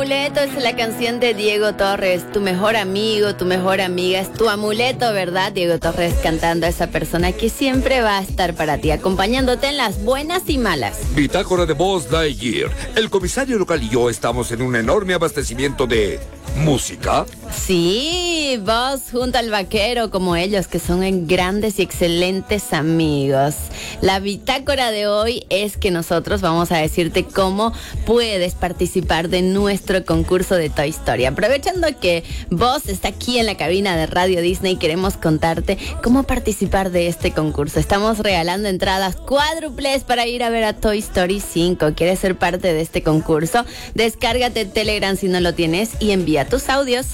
amuleto es la canción de Diego Torres, tu mejor amigo, tu mejor amiga, es tu amuleto, ¿verdad? Diego Torres cantando a esa persona que siempre va a estar para ti, acompañándote en las buenas y malas. Bitácora de Buzz Lightyear. El comisario local y yo estamos en un enorme abastecimiento de música. Sí, vos junto al vaquero, como ellos, que son grandes y excelentes amigos. La bitácora de hoy es que nosotros vamos a decirte cómo puedes participar de nuestro concurso de Toy Story. Aprovechando que vos está aquí en la cabina de Radio Disney, queremos contarte cómo participar de este concurso. Estamos regalando entradas cuádruples para ir a ver a Toy Story 5. ¿Quieres ser parte de este concurso? Descárgate Telegram si no lo tienes y envía tus audios.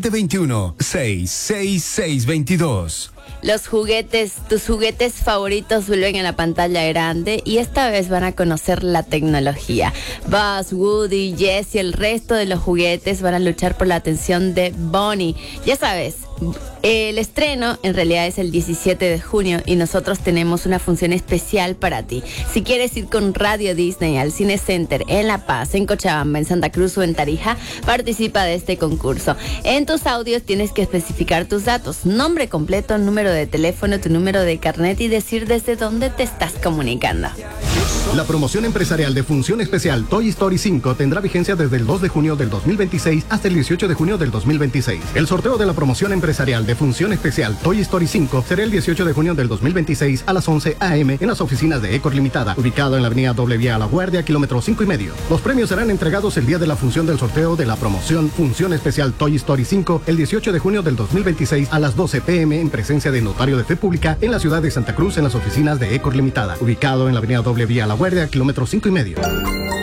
721-66622. Los juguetes, tus juguetes favoritos vuelven a la pantalla grande y esta vez van a conocer la tecnología. Buzz, Woody, Jesse y el resto de los juguetes van a luchar por la atención de Bonnie. Ya sabes, el estreno en realidad es el 17 de junio y nosotros tenemos una función especial para ti. Si quieres ir con Radio Disney al Cine Center en La Paz, en Cochabamba, en Santa Cruz o en Tarija, participa de este concurso. En tus audios tienes que especificar tus datos, nombre completo, número de teléfono, tu número de carnet y decir desde dónde te estás comunicando. La promoción empresarial de Función Especial Toy Story 5 tendrá vigencia desde el 2 de junio del 2026 hasta el 18 de junio del 2026. El sorteo de la promoción empresarial de Función Especial Toy Story 5 será el 18 de junio del 2026 a las 11 a.m. en las oficinas de Ecor Limitada, ubicado en la avenida Doble Vía a La Guardia, kilómetro 5,5. Los premios serán entregados el día de la función del sorteo de la promoción Función Especial Toy Story 5 el 18 de junio del 2026 a las 12 p.m. en presencia de notario de fe pública en la ciudad de Santa Cruz en las oficinas de Ecor Limitada, ubicado en la avenida Doble Vía a La Guardia, kilómetro 5,5.